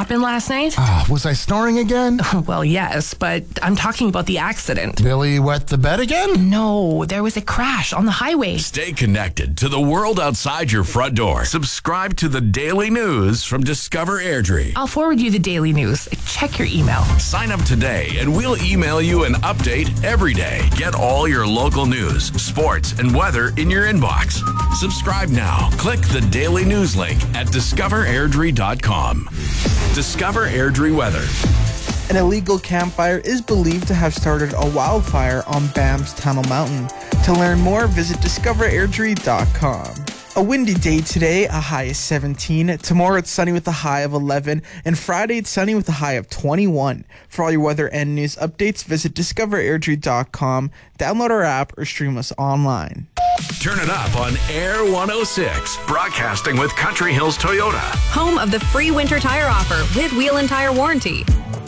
happened last night? Was I snoring again? Well, yes, but I'm talking about the accident. Billy wet the bed again? No, there was a crash on the highway. Stay connected to the world outside your front door. Subscribe to the daily news from Discover Airdrie. I'll forward you the daily news. Check your email. Sign up today and we'll email you an update every day. Get all your local news, sports, and weather in your inbox. Subscribe now. Click the daily news link at discoverairdrie.com. Discover Airdrie weather. An illegal campfire is believed to have started a wildfire on Banff's Tunnel Mountain. To learn more, visit discoverairdrie.com. A windy day today, a high of 17. Tomorrow it's sunny with a high of 11. And Friday it's sunny with a high of 21. For all your weather and news updates, visit discoverairdrie.com, download our app, or stream us online. Turn it up on Air 106. Broadcasting with Country Hills Toyota. Home of the free winter tire offer with wheel and tire warranty.